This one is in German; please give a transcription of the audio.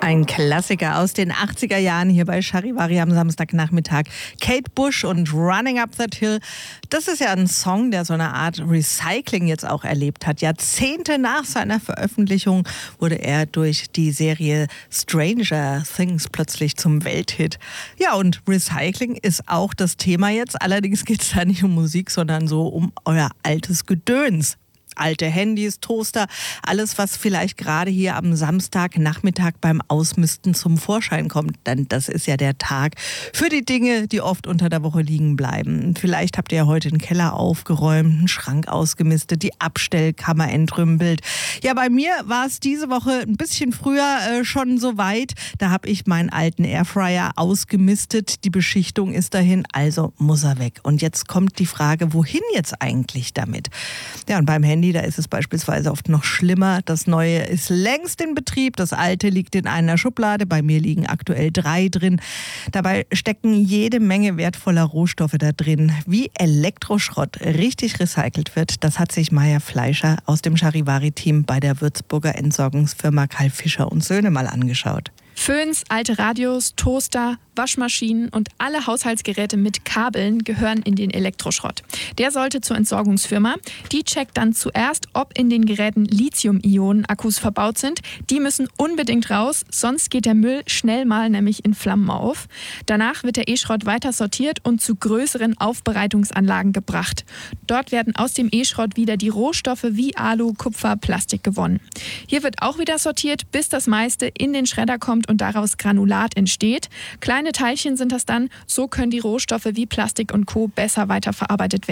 Ein Klassiker aus den 80er Jahren hier bei Charivari am Samstagnachmittag. Kate Bush und Running Up That Hill. Das ist ja ein Song, der so eine Art Recycling jetzt auch erlebt hat. Jahrzehnte nach seiner Veröffentlichung wurde er durch die Serie Stranger Things plötzlich zum Welthit. Ja, und Recycling ist auch das Thema jetzt. Allerdings geht es da nicht um Musik, sondern so um euer altes Gedöns. Alte Handys, Toaster, alles, was vielleicht gerade hier am Samstagnachmittag beim Ausmisten zum Vorschein kommt. Denn das ist ja der Tag für die Dinge, die oft unter der Woche liegen bleiben. Vielleicht habt ihr ja heute den Keller aufgeräumt, einen Schrank ausgemistet, die Abstellkammer entrümpelt. Ja, bei mir war es diese Woche ein bisschen früher schon so weit. Da habe ich meinen alten Airfryer ausgemistet. Die Beschichtung ist dahin, also muss er weg. Und jetzt kommt die Frage, wohin jetzt eigentlich damit? Ja, und beim Handy, da ist es beispielsweise oft noch schlimmer. Das Neue ist längst in Betrieb, das Alte liegt in einer Schublade. Bei mir liegen aktuell 3 drin. Dabei stecken jede Menge wertvoller Rohstoffe da drin. Wie Elektroschrott richtig recycelt wird, das hat sich Maja Fleischer aus dem Charivari-Team bei der Würzburger Entsorgungsfirma Karl Fischer und Söhne mal angeschaut. Föhns, alte Radios, Toaster, Waschmaschinen und alle Haushaltsgeräte mit Kabeln gehören in den Elektroschrott. Der sollte zur Entsorgungsfirma. Die checkt dann zuerst, ob in den Geräten Lithium-Ionen-Akkus verbaut sind. Die müssen unbedingt raus, sonst geht der Müll schnell mal nämlich in Flammen auf. Danach wird der E-Schrott weiter sortiert und zu größeren Aufbereitungsanlagen gebracht. Dort werden aus dem E-Schrott wieder die Rohstoffe wie Alu, Kupfer, Plastik gewonnen. Hier wird auch wieder sortiert, bis das meiste in den Schredder kommt und daraus Granulat entsteht. Kleine Teilchen sind das dann, so können die Rohstoffe wie Plastik und Co. besser weiterverarbeitet werden.